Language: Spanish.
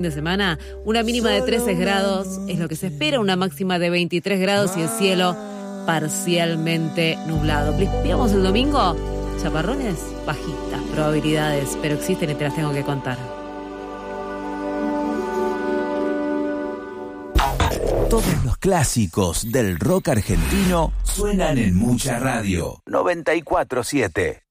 De semana, una mínima de 13 grados es lo que se espera, una máxima de 23 grados y el cielo parcialmente nublado. ¿Veamos el domingo? Chaparrones, bajitas probabilidades, pero existen y te las tengo que contar. Todos los clásicos del rock argentino suenan en Mucha Radio 94.7.